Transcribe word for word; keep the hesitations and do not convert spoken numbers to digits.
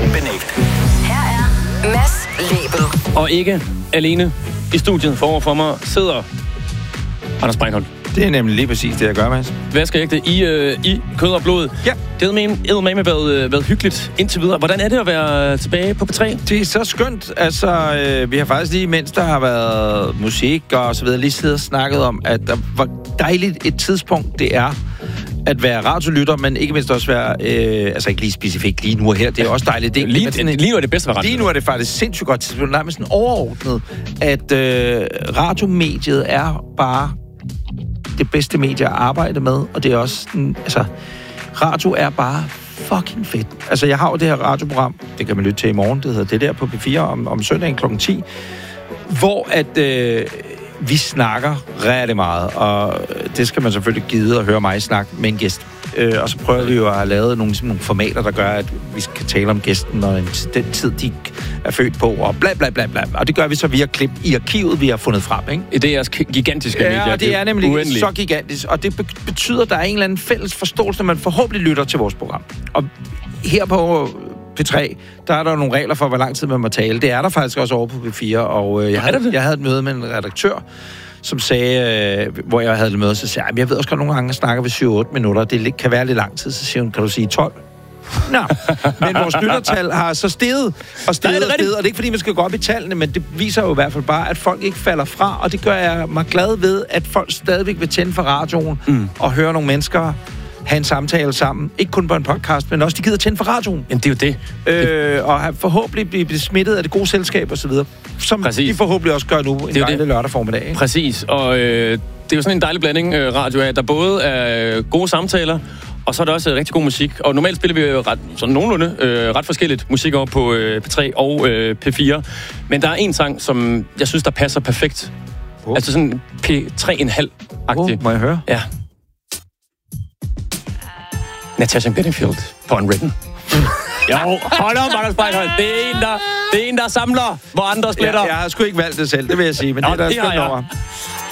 Benægt. Her er Mads Lebel. Og ikke alene i studiet for for mig sidder Anders Breinholt. Det er nemlig lige præcis det, jeg gør, Mads. Vaskeægte i, øh, i kød og blod. Ja. Det havde med med været, øh, været hyggeligt indtil videre. Hvordan er det at være tilbage på P tre? Det er så skønt. Altså, øh, vi har faktisk lige, mens der har været musik og så videre, lige siddet og snakket om, at der var dejligt et tidspunkt, det er at være radiolytter, men ikke mindst også være, øh, altså ikke lige specifikt lige nu og her, det er også dejligt. Det, lige, sådan, lige nu er det bedste ved radiolytter. Lige nu er det faktisk sindssygt godt tidspunkt. Nej, men sådan overordnet, at øh, radiomediet er bare det bedste medie at arbejde med, og det er også sådan, altså, radio er bare fucking fedt. Altså, jeg har jo det her radioprogram, det kan man lytte til i morgen, det hedder det der på P fire om, om søndagen klokken ti, hvor at øh, vi snakker rigtig meget, og det skal man selvfølgelig gide at høre mig snakke med en gæst. Øh, og så prøver vi jo at have lavet nogle, nogle formater, der gør, at vi kan tale om gæsten, og den tid, de er født på, og bla bla bla bla. Og det gør vi så via klip i arkivet, vi har fundet frem, ikke? Det er jeres gigantiske medier. Ja, det er nemlig uendeligt. Så gigantisk, og det betyder, at der er en eller anden fælles forståelse, når man forhåbentlig lytter til vores program. Og her på P tre, der er der nogle regler for, hvor lang tid man må tale. Det er der faktisk også over på P fire, og øh, jeg, havde, jeg havde et møde med en redaktør, som sagde, øh, hvor jeg havde et møde, så sagde jeg, jeg ved også godt, nogle gange snakker vi syv otte minutter, det kan være lidt lang tid, så siger hun, kan du sige tolv? Nå, men vores lyttertal har så steget og steget og steget, og det er ikke fordi, man skal gå op i tallene, men det viser jo i hvert fald bare, at folk ikke falder fra, og det gør jeg mig glad ved, at folk stadigvæk vil tænde for radioen mm. og høre nogle mennesker have en samtale sammen. Ikke kun på en podcast, men også de gider tænde for radioen. Men det er jo det. Øh, og forhåbentlig blive smittet af det gode selskab og så videre, som Præcis. de forhåbentlig også gør nu en dejlig lørdag formiddag. Ikke? Præcis, og øh, det er jo sådan en dejlig blanding, øh, radio af, der både er gode samtaler, og så er der også rigtig god musik. Og normalt spiller vi ret, sådan nogenlunde øh, ret forskelligt musik over på øh, P tre og øh, P fire. Men der er en sang, som jeg synes, der passer perfekt. Oh. Altså sådan P tre komma fem-agtig. Oh, må jeg høre? Ja. Natasha Bedingfield på Unwritten. Jo, hold op, Anders Breinholt. Det er en, der, det er en, der samler, hvor andre splitter. Ja, jeg har sgu ikke valgt det selv, det vil jeg sige, men Nå, det er der det spændt over.